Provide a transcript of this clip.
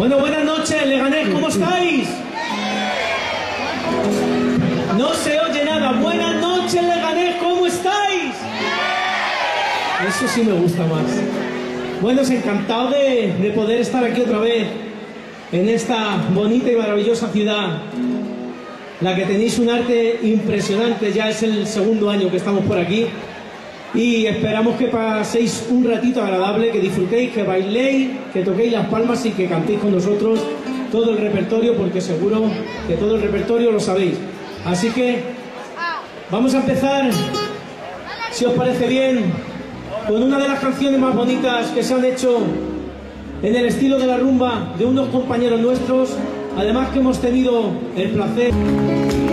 Bueno, buenas noches, Leganés, ¿cómo estáis? No se oye nada. Buenas noches, Leganés, ¿cómo estáis? Eso sí me gusta más. Bueno, es encantado de poder estar aquí otra vez en esta bonita y maravillosa ciudad, la que tenéis un arte impresionante. Ya es el segundo año que estamos por aquí y esperamos que paséis un ratito agradable, que disfrutéis, que bailéis, que toquéis las palmas y que cantéis con nosotros todo el repertorio, porque seguro que todo el repertorio lo sabéis. Así que vamos a empezar, si os parece bien, con una de las canciones más bonitas que se han hecho en el estilo de la rumba de unos compañeros nuestros, además que hemos tenido el placer